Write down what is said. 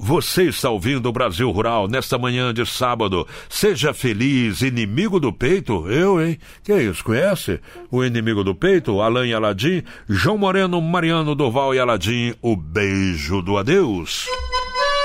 Você está ouvindo o Brasil Rural nesta manhã de sábado. Seja feliz, inimigo do peito. Eu, hein? Que é isso? Conhece? O inimigo do peito, Alain e Aladim, João Moreno, Mariano, Durval e Aladim. O beijo do adeus.